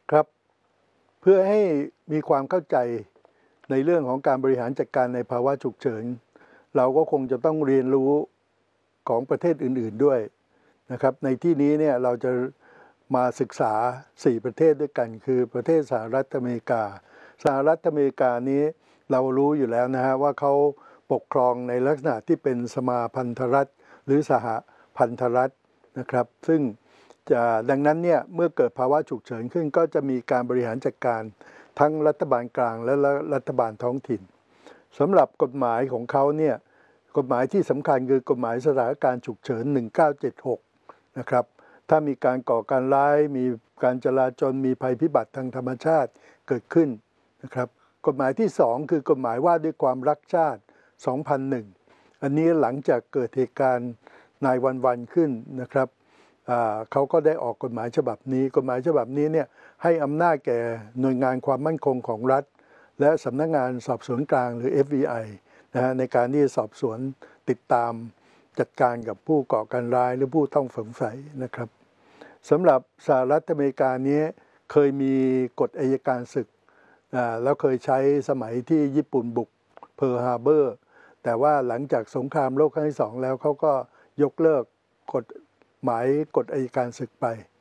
ครับเพื่อให้มีความเข้าใจในเรื่องของการบริหารจัดการในภาวะฉุกเฉินเราก็คงจะต้องเรียนรู้ของประเทศอื่นๆด้วยนะครับในที่นี้เนี่ยเราจะมาศึกษา4ประเทศด้วยกันคือประเทศสหรัฐอเมริกาสหรัฐอเมริกานี้เรารู้อยู่แล้วนะฮะว่าเขาปกครองในลักษณะที่เป็นสมาพันธรัฐหรือสหพันธรัฐนะครับซึ่งดังนั้นเนี่ยเมื่อเกิดภาวะฉุกเฉินขึ้นก็จะมีการบริหารจัดการทั้งรัฐบาลกลางและรัฐบาลท้องถิ่นสำหรับกฎหมายของเขาเนี่ยกฎหมายที่สำคัญคือกฎหมายสถานการณ์ฉุกเฉิน1976นะครับถ้ามีการก่อการร้ายมีการจลาจลมีภัยพิบัติทางธรรมชาติเกิดขึ้นนะครับกฎหมายที่2คือกฎหมายว่าด้วยความรักชาติ2001อันนี้หลังจากเกิดเหตุการณ์นายวันขึ้นนะครับเขาก็ได้ออกกฎหมายฉบับนี้กฎหมายฉบับนี้เนี่ยให้อำนาจแก่หน่วยงานความมั่นคงของรัฐและสำนักงานสอบสวนกลางหรือ FBI นะฮะในการที่จะสอบสวนติดตามจัดการกับผู้ก่อการร้ายหรือผู้ต้องสงสัยนะครับสำหรับสหรัฐอเมริกานี้เคยมีกฎอัยการศึกแล้วเคยใช้สมัยที่ญี่ปุ่นบุกเพิร์ลฮาร์เบอร์แต่ว่าหลังจากสงครามโลกครั้งที่2แล้วเขาก็ยกเลิกกฎหมายกฎอัยการศึกไป